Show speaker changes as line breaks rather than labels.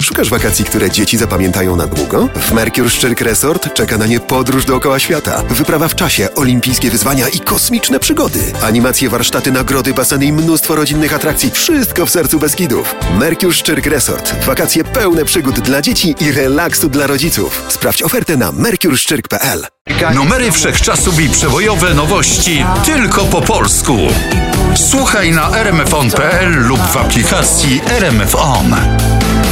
Szukasz wakacji, które dzieci zapamiętają na długo? W Mercure Szczyrk Resort czeka na nie podróż dookoła świata, wyprawa w czasie, olimpijskie wyzwania i kosmiczne przygody. Animacje, warsztaty, nagrody, baseny i mnóstwo rodzinnych atrakcji. Wszystko w sercu Beskidów. Mercure Szczyrk Resort. Wakacje pełne przygód dla dzieci i relaksu dla rodziców. Sprawdź ofertę na mercureszczyrk.pl.
Numery wszechczasów i przebojowe nowości tylko po polsku. Słuchaj na rmfon.pl lub w aplikacji RMF On.